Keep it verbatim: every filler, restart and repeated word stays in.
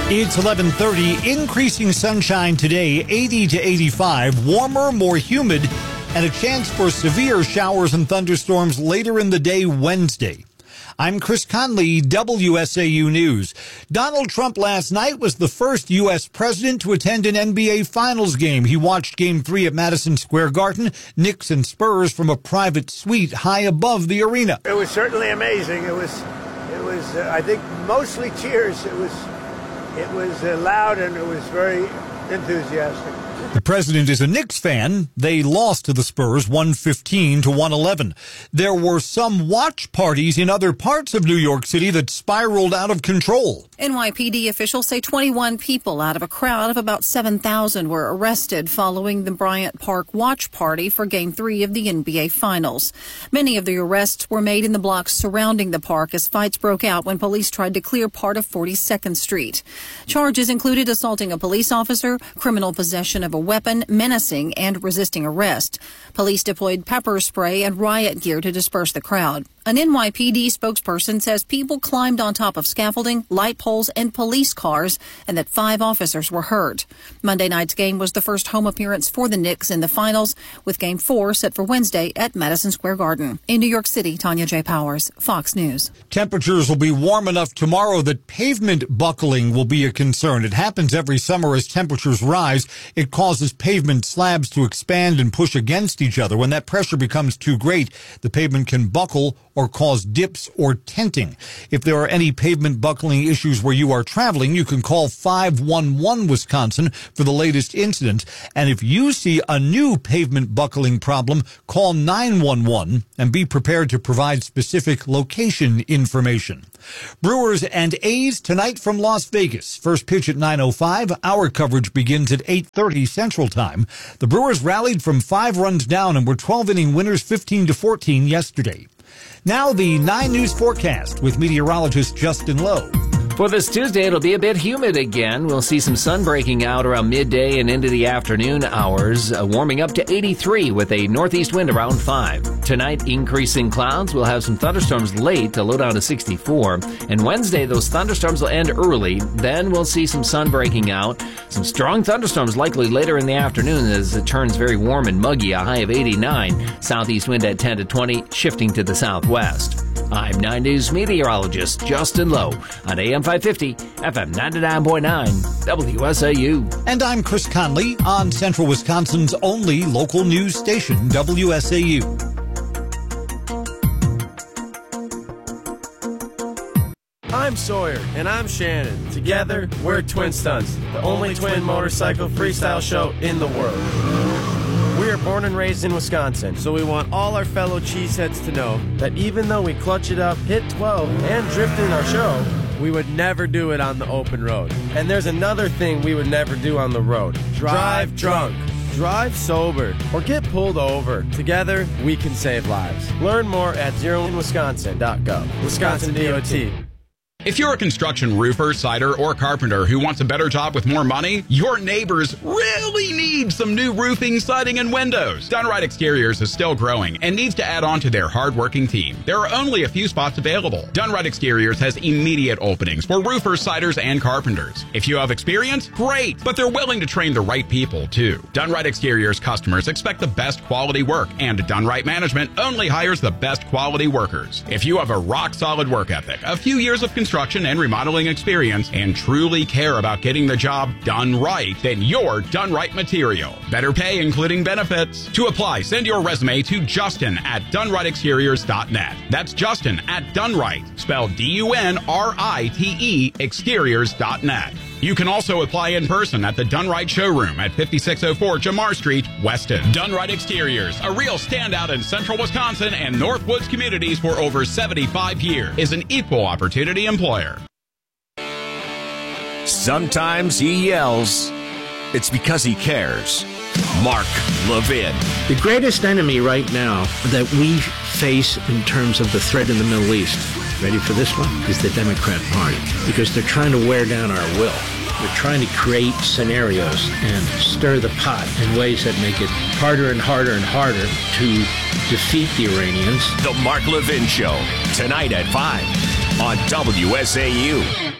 It's eleven thirty. Increasing sunshine today, eighty to eighty-five. Warmer, more humid, and a chance for severe showers and thunderstorms later in the day Wednesday. I'm Chris Conley, W S A U News. Donald Trump last night was the first U S president to attend an N B A Finals game. He watched Game three at Madison Square Garden, Knicks and Spurs, from a private suite high above the arena. It was certainly amazing. It was, it was. Uh, I think mostly cheers. It was, it was uh, loud and it was very enthusiastic. The president is a Knicks fan. They lost to the Spurs one fifteen to one eleven. There were some watch parties in other parts of New York City that spiraled out of control. N Y P D officials say twenty-one people out of a crowd of about seven thousand were arrested following the Bryant Park watch party for Game three of the N B A Finals. Many of the arrests were made in the blocks surrounding the park as fights broke out when police tried to clear part of forty-second Street. Charges included assaulting a police officer, criminal possession of a weapon, menacing, and resisting arrest. Police deployed pepper spray and riot gear to disperse the crowd. An N Y P D spokesperson says people climbed on top of scaffolding, light poles, and police cars, and that five officers were hurt. Monday night's game was the first home appearance for the Knicks in the finals, with Game four set for Wednesday at Madison Square Garden. In New York City, Tanya J. Powers, Fox News. Temperatures will be warm enough tomorrow that pavement buckling will be a concern. It happens every summer as temperatures rise. It causes pavement slabs to expand and push against each other. When that pressure becomes too great, the pavement can buckle or cause dips or tenting. If there are any pavement buckling issues where you are traveling, you can call five one one Wisconsin for the latest incident. And if you see a new pavement buckling problem, call nine one one and be prepared to provide specific location information. Brewers and A's tonight from Las Vegas. First pitch at nine oh five. Our coverage begins at eight thirty Central Time. The Brewers rallied from five runs down and were twelve-inning winners fifteen to fourteen yesterday. Now the nine News forecast with meteorologist Justin Lowe. For this Tuesday, it'll be a bit humid again. We'll see some sun breaking out around midday and into the afternoon hours, uh, warming up to eighty-three with a northeast wind around five. Tonight, increasing clouds. We'll have some thunderstorms late to low down to sixty-four. And Wednesday, those thunderstorms will end early. Then we'll see some sun breaking out. Some strong thunderstorms likely later in the afternoon as it turns very warm and muggy, a high of eighty-nine. Southeast wind at ten to twenty, shifting to the southwest. I'm nine News meteorologist Justin Lowe on A M five fifty, F M ninety-nine point nine, W S A U. And I'm Chris Conley on Central Wisconsin's only local news station, W S A U. I'm Sawyer. And I'm Shannon. Together, we're Twin Stunts, the only twin motorcycle freestyle show in the world. We are born and raised in Wisconsin, so we want all our fellow cheeseheads to know that even though we clutch it up, hit twelve, and drift in our show, we would never do it on the open road. And there's another thing we would never do on the road. Drive drunk. Drive sober. Or get pulled over. Together, we can save lives. Learn more at zero in wisconsin dot gov. Wisconsin D O T. If you're a construction roofer, cider, or carpenter who wants a better job with more money, your neighbors really need some new roofing, siding, and windows. Dunright Exteriors is still growing and needs to add on to their hard-working team. There are only a few spots available. Dunright Exteriors has immediate openings for roofers, siders, and carpenters. If you have experience, great, but they're willing to train the right people, too. Dunright Exteriors customers expect the best quality work, and Dunright Management only hires the best quality workers. If you have a rock-solid work ethic, a few years of construction, construction and remodeling experience, and truly care about getting the job done right, then you're done right material. Better pay, including benefits. To apply, send your resume to Justin at dunright exteriors dot net. That's Justin at Dunright, spelled D U N R I T E, exteriors dot net. You can also apply in person at the Dunright Showroom at fifty-six oh four Jamar Street, Weston. Dunright Exteriors, a real standout in central Wisconsin and Northwoods communities for over seventy-five years, is an equal opportunity employer. Sometimes he yells. It's because he cares. Mark Levin. The greatest enemy right now that we face in terms of the threat in the Middle East, ready for this one, is the Democrat Party, because they're trying to wear down our will. They're trying to create scenarios and stir the pot in ways that make it harder and harder and harder to defeat the Iranians. The Mark Levin Show, tonight at five on W S A U.